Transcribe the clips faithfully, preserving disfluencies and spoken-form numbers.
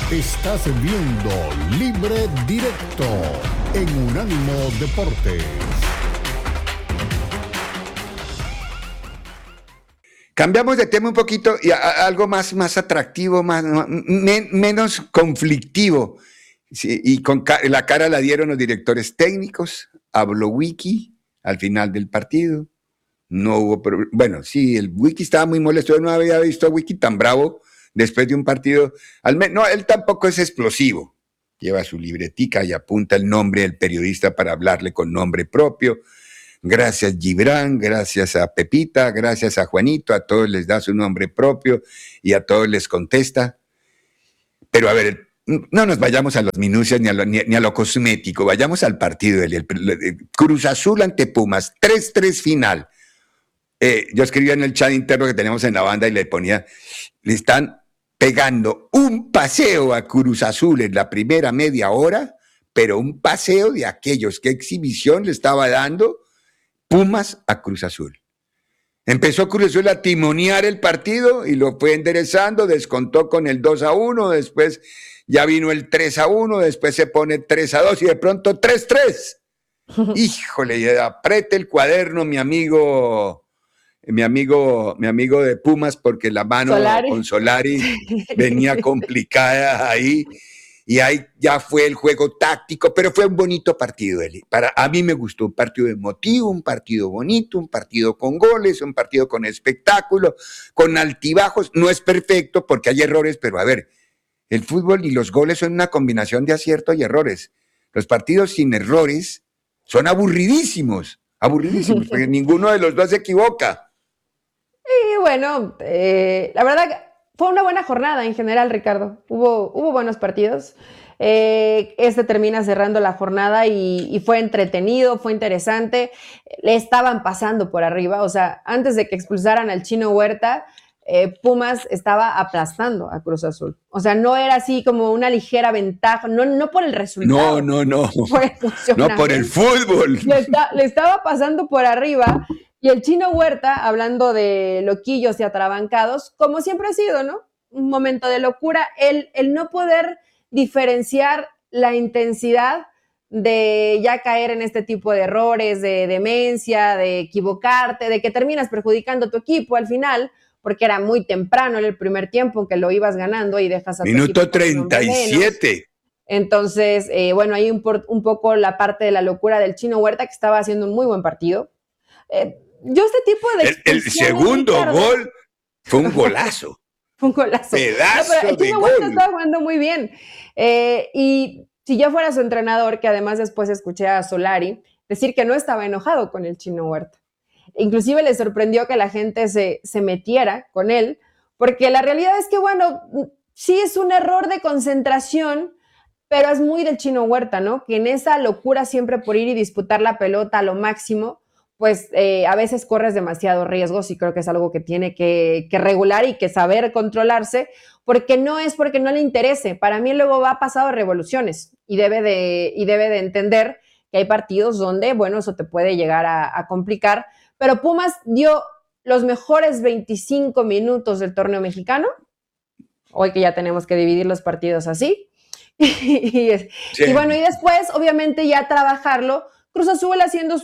Estás viendo Libre Directo en Unánimo Deportes. Cambiamos de tema un poquito y a, a algo más, más atractivo, más, men, menos conflictivo. Sí, y con ca la cara la dieron los directores técnicos. Habló Wiki al final del partido. No hubo problema. Bueno, sí, el Wiki estaba muy molesto. Yo no había visto a Wiki tan bravo después de un partido. Al menos, no, él tampoco es explosivo. Lleva su libretica y apunta el nombre del periodista para hablarle con nombre propio. Gracias Gibran, gracias a Pepita, gracias a Juanito, a todos les da su nombre propio y a todos les contesta. Pero a ver, no nos vayamos a las minucias ni a lo, ni, ni a lo cosmético, vayamos al partido. El, el, el Cruz Azul ante Pumas, tres tres final. Eh, yo escribía en el chat interno que tenemos en la banda y le ponía, le están pegando un paseo a Cruz Azul en la primera media hora, pero un paseo de aquellos, ¿qué exhibición le estaba dando Pumas a Cruz Azul? Empezó Cruz Azul a timonear el partido y lo fue enderezando, descontó con el dos a uno, después ya vino el tres a uno, después se pone tres a dos y de pronto tres tres. Híjole, apriete el cuaderno, mi amigo... Mi amigo, mi amigo de Pumas, porque la mano Solari. con Solari venía complicada ahí, y ahí ya fue el juego táctico, pero fue un bonito partido, Eli. Para, a mí me gustó, un partido emotivo, un partido bonito, un partido con goles, un partido con espectáculo, con altibajos. No es perfecto porque hay errores, pero a ver, el fútbol y los goles son una combinación de acierto y errores. Los partidos sin errores son aburridísimos, aburridísimos, porque ninguno de los dos se equivoca. Y bueno, eh, la verdad fue una buena jornada en general, Ricardo. Hubo, hubo buenos partidos. Eh, este termina cerrando la jornada y, y fue entretenido, fue interesante. Le estaban pasando por arriba, o sea, antes de que expulsaran al Chino Huerta, eh, Pumas estaba aplastando a Cruz Azul. O sea, no era así como una ligera ventaja, no, no por el resultado. No, no, no. Por el no por el fútbol. Le, está, le estaba pasando por arriba. Y el Chino Huerta, hablando de loquillos y atrabancados, como siempre ha sido, ¿no? Un momento de locura, el, el no poder diferenciar la intensidad de ya caer en este tipo de errores, de demencia, de equivocarte, de que terminas perjudicando a tu equipo al final, porque era muy temprano en el primer tiempo, aunque lo ibas ganando y dejas a tu Minuto equipo treinta y siete. Entonces, eh, bueno, hay un, un poco la parte de la locura del Chino Huerta, que estaba haciendo un muy buen partido. Eh, Yo este tipo de El, el segundo Ricardo, gol fue un golazo. Fue un golazo. Pedazo no, pero el Chino de Huerta gol. estaba jugando muy bien. Eh, y si yo fuera su entrenador, que además después escuché a Solari decir que no estaba enojado con el Chino Huerta. Inclusive le sorprendió que la gente se, se metiera con él, porque la realidad es que, bueno, sí es un error de concentración, pero es muy del Chino Huerta, ¿no? Que en esa locura siempre por ir y disputar la pelota a lo máximo, pues eh, a veces corres demasiados riesgos y creo que es algo que tiene que, que regular y que saber controlarse, porque no es porque no le interese. Para mí luego va pasado revoluciones y debe de, y debe de entender que hay partidos donde, bueno, eso te puede llegar a, a complicar, pero Pumas dio los mejores veinticinco minutos del torneo mexicano, hoy que ya tenemos que dividir los partidos así, y, sí. y bueno, y después obviamente ya trabajarlo, Cruz Azul haciendo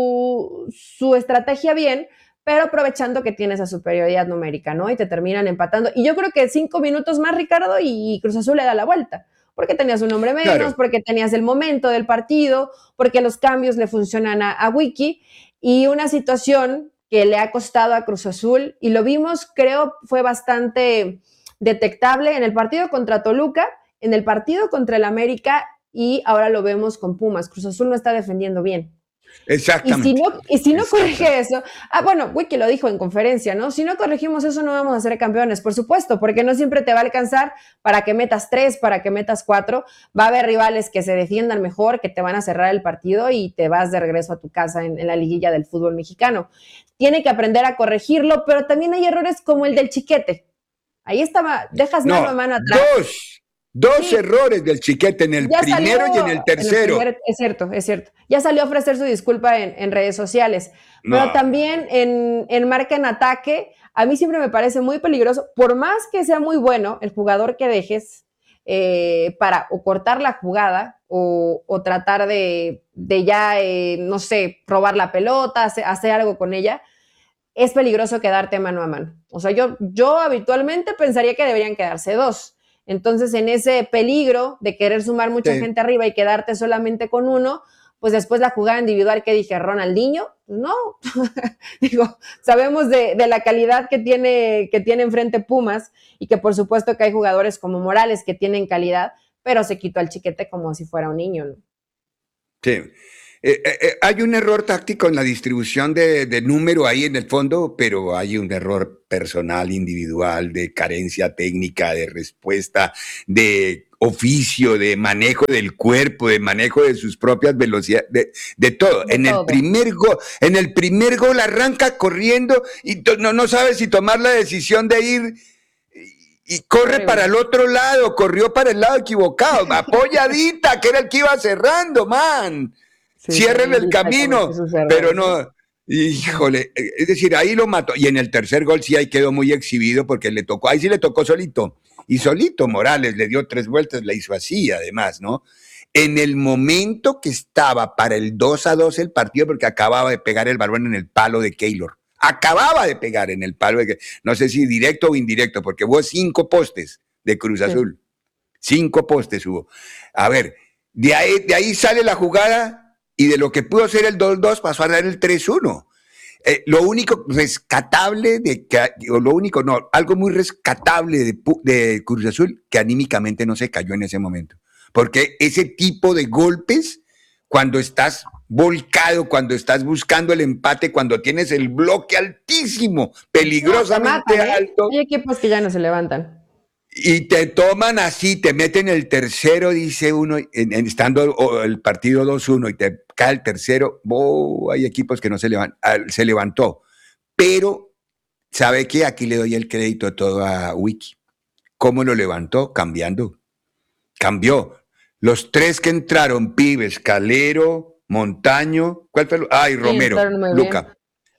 su, su estrategia bien, pero aprovechando que tiene esa superioridad numérica, ¿no? Y te terminan empatando. Y yo creo que cinco minutos más, Ricardo, y Cruz Azul le da la vuelta. Porque tenías un hombre menos, claro. Porque tenías el momento del partido, porque los cambios le funcionan a, a Wiki. Y una situación que le ha costado a Cruz Azul, y lo vimos, creo, fue bastante detectable en el partido contra Toluca, en el partido contra el América, y ahora lo vemos con Pumas. Cruz Azul no está defendiendo bien. Exactamente. Y si no, y si no corrige eso, ah, bueno, Wiki lo dijo en conferencia, ¿no? Si no corregimos eso, no vamos a ser campeones, por supuesto, porque no siempre te va a alcanzar para que metas tres, para que metas cuatro. Va a haber rivales que se defiendan mejor, que te van a cerrar el partido y te vas de regreso a tu casa en, en la liguilla del fútbol mexicano. Tiene que aprender a corregirlo, pero también hay errores como el del Chiquete. Ahí estaba, dejas no, mano a mano atrás. Dos. Dos sí. errores del Chiquete en el ya primero y en el tercero. En el primer, es cierto, es cierto. Ya salió a ofrecer su disculpa en, en redes sociales. No. Pero también en, en marca en ataque, a mí siempre me parece muy peligroso. Por más que sea muy bueno el jugador que dejes, eh, para o cortar la jugada o, o tratar de, de ya, eh, no sé, robar la pelota, hacer, hacer algo con ella, es peligroso quedarte mano a mano. O sea, yo, yo habitualmente pensaría que deberían quedarse dos. Entonces, en ese peligro de querer sumar mucha sí. gente arriba y quedarte solamente con uno, pues después la jugada individual que dije, Ronaldinho, pues no. Digo, sabemos de, de la calidad que tiene, que tiene enfrente Pumas y que por supuesto que hay jugadores como Morales que tienen calidad, pero se quitó al chiquete como si fuera un niño, ¿no? Sí. Eh, eh, hay un error táctico en la distribución de, de número ahí en el fondo, pero hay un error personal, individual, de carencia técnica, de respuesta, de oficio, de manejo del cuerpo, de manejo de sus propias velocidades, de, de todo. De en todo. el primer gol, en el primer gol arranca corriendo y no, no sabe si tomar la decisión de ir y, y corre sí. para el otro lado, corrió para el lado equivocado, apoyadita, que era el que iba cerrando, man. Sí, cierren el camino, pero no, híjole, es decir, ahí lo mató, y en el tercer gol sí ahí quedó muy exhibido porque le tocó, ahí sí le tocó solito, y solito Morales le dio tres vueltas, le hizo así además, ¿no? En el momento que estaba para el dos a dos el partido, porque acababa de pegar el balón en el palo de Keylor, acababa de pegar en el palo, de, no sé si directo o indirecto, porque hubo cinco postes de Cruz Azul, sí. cinco postes hubo. A ver, de ahí, de ahí sale la jugada, y de lo que pudo ser el dos dos pasó a dar el tres uno. Eh, lo único rescatable, de que, o lo único, no, algo muy rescatable de, de Cruz Azul, que anímicamente no se cayó en ese momento. Porque ese tipo de golpes, cuando estás volcado, cuando estás buscando el empate, cuando tienes el bloque altísimo, peligrosamente no, matan, ¿eh? alto. Hay equipos que ya no se levantan. Y te toman así, te meten el tercero, dice uno, en, en, estando el partido dos uno y te cae el tercero, oh, hay equipos que no se levantan, se levantó. Pero, ¿sabe qué? Aquí le doy el crédito todo a Wiki. ¿Cómo lo levantó? Cambiando. Cambió. Los tres que entraron, Pibes, Calero, Montaño, ¿cuál fue? Ay, Romero, sí, Luca.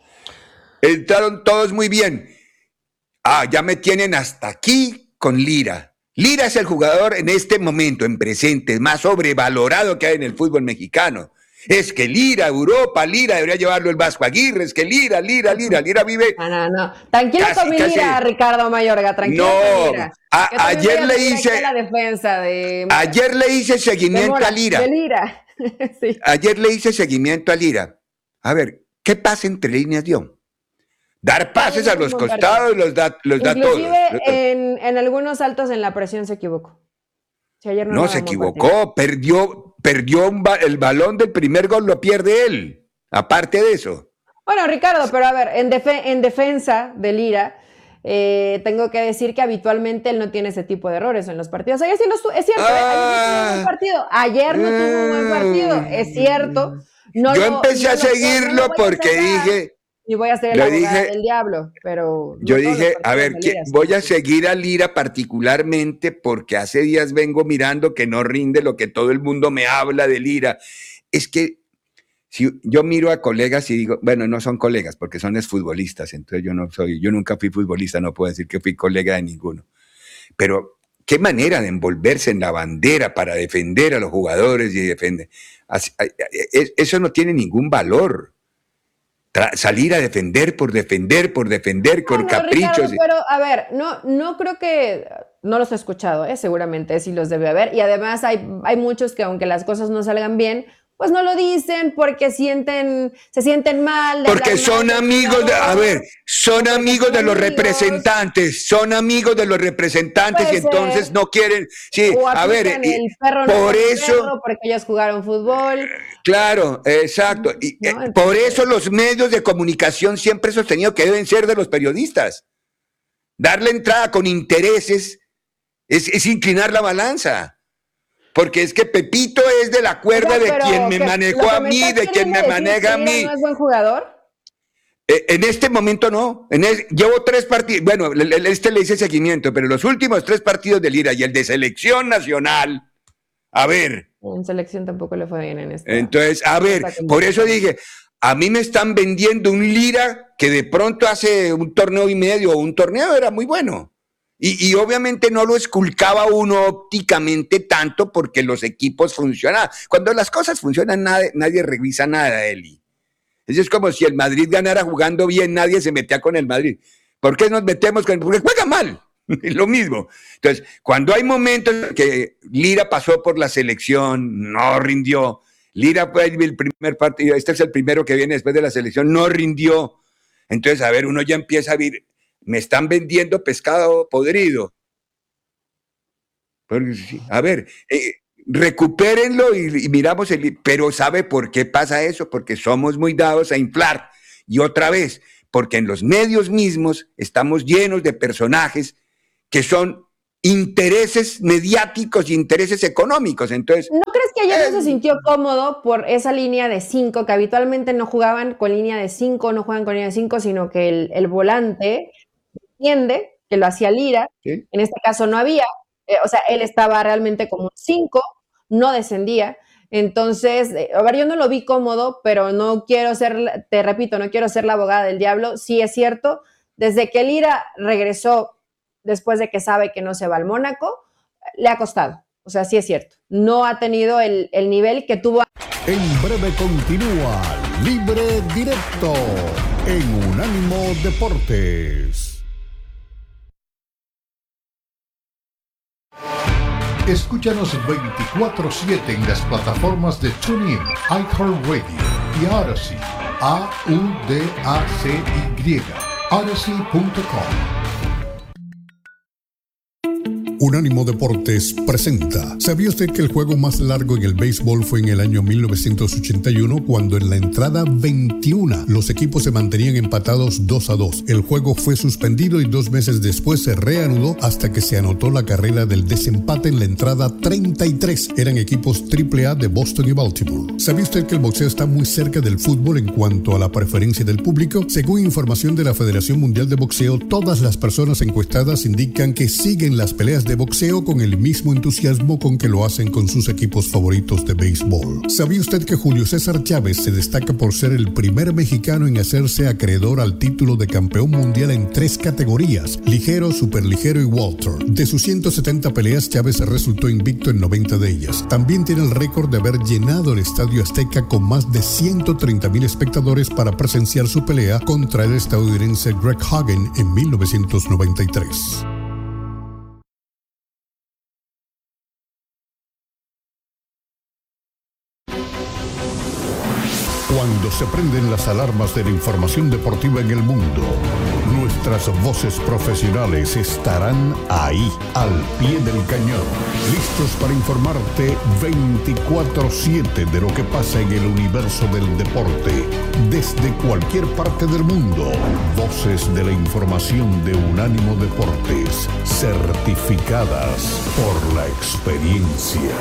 Bien. Entraron todos muy bien. Ah, ya me tienen hasta aquí con Lira. Lira es el jugador en este momento, en presente, más sobrevalorado que hay en el fútbol mexicano. Es que Lira, Europa, Lira, debería llevarlo el Vasco Aguirre, es que Lira, Lira, Lira, Lira vive... No, no, no. Tranquilo casi, con mi Lira, casi... Ricardo Mayorga, tranquilo no, con Lira. A, ayer le hice... La defensa de... Ayer le hice seguimiento Mora, a Lira. De Lira. Sí. Ayer le hice seguimiento a Lira. A ver, ¿qué pasa entre líneas dio? Dar pases a los costados los da, los da todos. Inclusive en, en algunos saltos en la presión se equivocó. Si ayer no no se equivocó, perdió, perdió un ba el balón del primer gol, lo pierde él. Aparte de eso. Bueno, Ricardo, pero a ver, en, defe en defensa de Lira, eh, tengo que decir que habitualmente él no tiene ese tipo de errores en los partidos. Ayer sí los es cierto, ah, ayer no tuvo un buen partido. Ayer no tuvo un buen partido, es cierto. No yo lo, empecé no a lo, seguirlo no lo porque dije... Y voy a ser el abogado del diablo, pero... Yo no dije, a ver, que voy a seguir a Lira particularmente porque hace días vengo mirando que no rinde lo que todo el mundo me habla de Lira. Es que si yo miro a colegas y digo, bueno, no son colegas porque son exfutbolistas, entonces yo no soy, yo nunca fui futbolista, no puedo decir que fui colega de ninguno. Pero qué manera de envolverse en la bandera para defender a los jugadores y defender. Eso no tiene ningún valor. Salir a defender por defender, por defender, con no, no, caprichos. Ricardo, pero a ver, no, no creo que, no los he escuchado, ¿eh? Seguramente sí los debe haber, y además hay, hay muchos que aunque las cosas no salgan bien, pues no lo dicen porque sienten, se sienten mal. Porque son amigos, de, a ver, son amigos de los representantes, son amigos de los representantes y entonces no quieren, sí, a ver, el perro por no eso, perro porque ellos jugaron fútbol. Claro, exacto, y ¿no? Entonces, por eso los medios de comunicación siempre he sostenido que deben ser de los periodistas. Darle entrada con intereses es, es inclinar la balanza. Porque es que Pepito es de la cuerda o sea, de quien me manejó a mí, de quien me maneja a mí. ¿No es buen jugador? Eh, en este momento no. En el, llevo tres partidos, bueno, este le hice seguimiento, pero los últimos tres partidos de Lira y el de selección nacional, a ver. En selección tampoco le fue bien en este. Entonces, a ver, por eso dije, a mí me están vendiendo un Lira que de pronto hace un torneo y medio o un torneo era muy bueno. Y, y obviamente no lo esculcaba uno ópticamente tanto porque los equipos funcionaban. Cuando las cosas funcionan, nadie, nadie revisa nada, Eli. Eso es como si el Madrid ganara jugando bien, nadie se metía con el Madrid. ¿Por qué nos metemos con el? Porque juega mal. Es lo mismo. Entonces, cuando hay momentos que Lira pasó por la selección, no rindió. Lira fue el primer partido, este es el primero que viene después de la selección, no rindió. Entonces, a ver, uno ya empieza a ver, me están vendiendo pescado podrido. A ver, eh, recupérenlo y, y miramos el... Pero ¿sabe por qué pasa eso? Porque somos muy dados a inflar. Y otra vez, porque en los medios mismos estamos llenos de personajes que son intereses mediáticos y intereses económicos. Entonces, ¿no crees que ayer eh, no se sintió cómodo por esa línea de cinco, que habitualmente no jugaban con línea de cinco, no juegan con línea de cinco, sino que el, el volante entiende que lo hacía Lira, ¿sí? En este caso no había, eh, o sea, él estaba realmente como un cinco, no descendía. Entonces, eh, a ver, yo no lo vi cómodo, pero no quiero ser, te repito, no quiero ser la abogada del diablo. Sí es cierto, desde que Lira regresó, después de que sabe que no se va al Mónaco, le ha costado. O sea, sí es cierto. No ha tenido el, el nivel que tuvo. En breve continúa Libre Directo en Unánimo Deportes. Escúchanos veinticuatro siete en las plataformas de TuneIn, iHeartRadio y Odyssey. A U D A C Y. Odyssey punto com. Unánimo Deportes presenta. ¿Sabía usted que el juego más largo en el béisbol fue en el año mil novecientos ochenta y uno, cuando en la entrada veintiuno los equipos se mantenían empatados dos a dos? El juego fue suspendido y dos meses después se reanudó hasta que se anotó la carrera del desempate en la entrada treinta y tres. Eran equipos triple A de Boston y Baltimore. ¿Sabía usted que el boxeo está muy cerca del fútbol en cuanto a la preferencia del público? Según información de la Federación Mundial de Boxeo, todas las personas encuestadas indican que siguen las peleas de boxeo con el mismo entusiasmo con que lo hacen con sus equipos favoritos de béisbol. ¿Sabía usted que Julio César Chávez se destaca por ser el primer mexicano en hacerse acreedor al título de campeón mundial en tres categorías: ligero, superligero y welter? De sus ciento setenta peleas, Chávez resultó invicto en noventa de ellas. También tiene el récord de haber llenado el Estadio Azteca con más de ciento treinta mil espectadores para presenciar su pelea contra el estadounidense Greg Hagen en mil novecientos noventa y tres. Cuando se prenden las alarmas de la información deportiva en el mundo, nuestras voces profesionales estarán ahí, al pie del cañón, listos para informarte veinticuatro siete de lo que pasa en el universo del deporte, desde cualquier parte del mundo. Voces de la información de Unánimo Deportes, certificadas por la experiencia.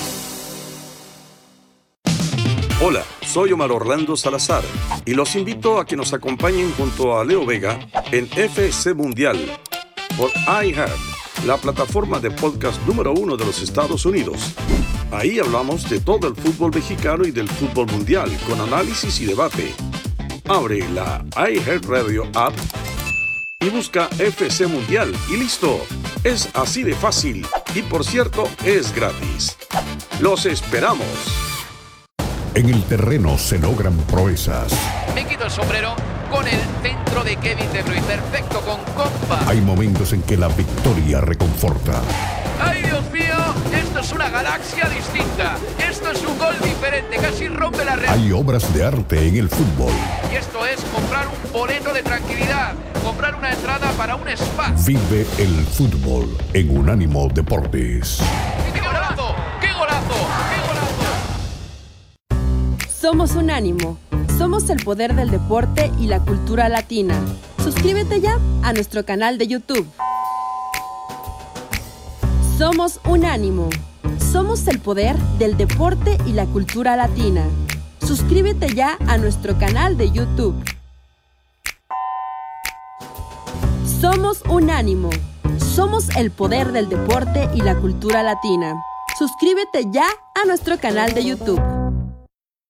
Hola, soy Omar Orlando Salazar y los invito a que nos acompañen junto a Leo Vega en F C Mundial por iHeart, la plataforma de podcast número uno de los Estados Unidos. Ahí hablamos de todo el fútbol mexicano y del fútbol mundial con análisis y debate. Abre la iHeartRadio app y busca F C Mundial y listo. Es así de fácil y, por cierto, es gratis. ¡Los esperamos! En el terreno se logran proezas. Me quito el sombrero con el centro de Kevin De Bruyne. Perfecto, con compa. Hay momentos en que la victoria reconforta. ¡Ay, Dios mío! Esto es una galaxia distinta. Esto es un gol diferente, casi rompe la red. Hay obras de arte en el fútbol. Y esto es comprar un boleto de tranquilidad, comprar una entrada para un spa. Vive el fútbol en Unánimo Deportes. ¡Qué golazo! ¡Qué golazo! ¡Qué golazo! Somos Unánimo. Somos el poder del deporte y la cultura latina. Suscríbete ya a nuestro canal de YouTube. Somos Unánimo. Somos el poder del deporte y la cultura latina. Suscríbete ya a nuestro canal de YouTube. Somos Unánimo. Somos el poder del deporte y la cultura latina. Suscríbete ya a nuestro canal de YouTube.